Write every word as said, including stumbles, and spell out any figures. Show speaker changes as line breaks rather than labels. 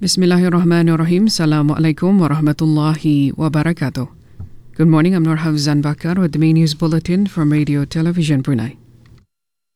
Bismillahirrahmanirrahim. Assalamualaikum warahmatullahi wabarakatuh. Good morning, I'm Nur Hafzan Bakar with the main news bulletin from Radio Television Brunei.